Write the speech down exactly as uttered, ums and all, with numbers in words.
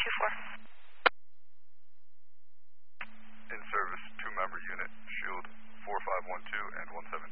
two four. In service, two member unit, Shield four five one two and one seven